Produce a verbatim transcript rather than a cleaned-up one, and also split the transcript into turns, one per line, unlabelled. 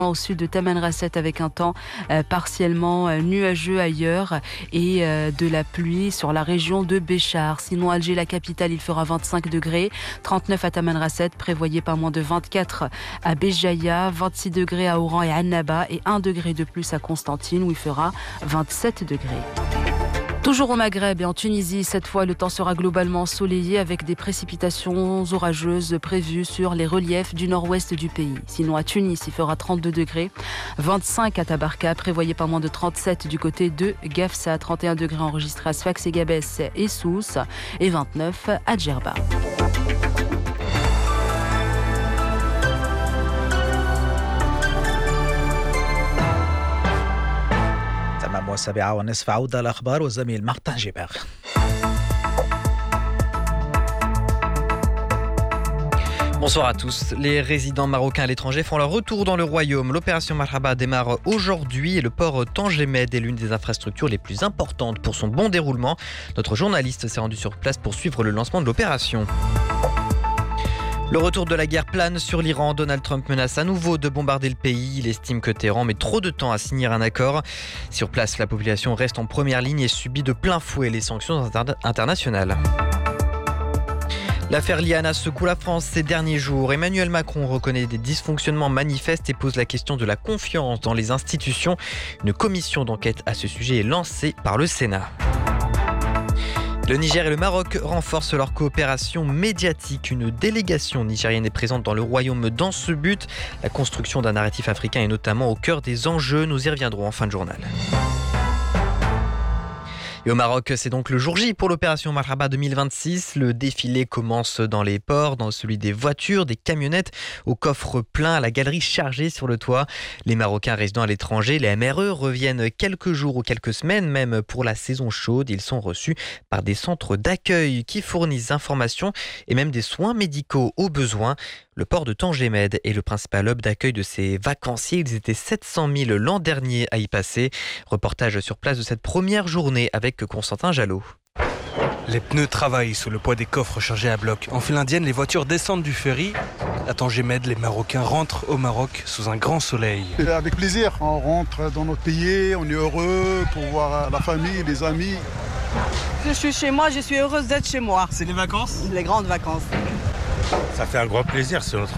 au sud de Tamanrasset avec un temps euh, partiellement euh, nuageux ailleurs et euh, de la pluie sur la région de Béchar. Sinon, Alger, la capitale, il fera vingt-cinq degrés, trente-neuf à Tamanrasset, prévoyez pas moins de vingt-quatre à Béjaïa, vingt-six degrés à Oran et Annaba et un degré de plus à Constantine où il fera vingt-sept degrés. Toujours au Maghreb et en Tunisie, cette fois le temps sera globalement ensoleillé avec des précipitations orageuses prévues sur les reliefs du nord-ouest du pays. Sinon à Tunis, il fera trente-deux degrés, vingt-cinq à Tabarka, prévoyez pas moins de trente-sept du côté de Gafsa, trente et un degrés enregistrés à Sfax et Gabès et Sousse et vingt-neuf à Djerba.
والسابعة والنصف عودة الأخبار والزميل مقطع جباغ.
Bonsoir à tous. Les résidents marocains à l'étranger font leur retour dans le royaume. L'opération Marhaba démarre aujourd'hui et le port Tanger Med est l'une des infrastructures les plus importantes pour son bon déroulement. Notre journaliste s'est rendu sur place pour suivre le lancement de l'opération. Le retour de la guerre plane sur l'Iran. Donald Trump menace à nouveau de bombarder le pays. Il estime que Téhéran met trop de temps à signer un accord. Sur place, la population reste en première ligne et subit de plein fouet les sanctions inter- internationales. L'affaire Liana secoue la France ces derniers jours. Emmanuel Macron reconnaît des dysfonctionnements manifestes et pose la question de la confiance dans les institutions. Une commission d'enquête à ce sujet est lancée par le Sénat. Le Niger et le Maroc renforcent leur coopération médiatique. Une délégation nigérienne est présente dans le royaume dans ce but. La construction d'un narratif africain est notamment au cœur des enjeux. Nous y reviendrons en fin de journal. Et au Maroc, c'est donc le jour J pour l'opération Marhaba deux mille vingt-six. Le défilé commence dans les ports, dans celui des voitures, des camionnettes, au coffre plein, à la galerie chargée sur le toit. Les Marocains résidant à l'étranger, les M R E, reviennent quelques jours ou quelques semaines, même pour la saison chaude. Ils sont reçus par des centres d'accueil qui fournissent informations et même des soins médicaux aux besoins. Le port de Tanger Med est le principal hub d'accueil de ces vacanciers. Ils étaient sept cent mille l'an dernier à y passer. Reportage sur place de cette première journée avec Constantin Jalot.
Les pneus travaillent sous le poids des coffres chargés à bloc. En file indienne, les voitures descendent du ferry. À Tanger Med, les Marocains rentrent au Maroc sous un grand soleil.
Avec plaisir, on rentre dans notre pays, on est heureux pour voir la famille, les amis.
Je suis chez moi, je suis heureuse d'être chez moi.
C'est les vacances ?
Les grandes vacances.
Ça fait un grand plaisir, c'est notre